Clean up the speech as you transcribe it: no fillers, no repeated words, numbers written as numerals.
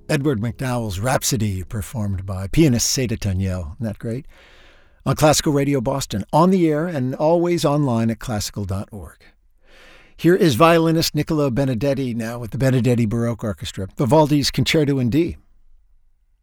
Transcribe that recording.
Edward McDowell's Rhapsody, performed by pianist Seda Tuniel. Isn't that great? On Classical Radio Boston, on the air and always online at classical.org. Here is violinist Niccolo Benedetti now with the Benedetti Baroque Orchestra, Vivaldi's Concerto in D.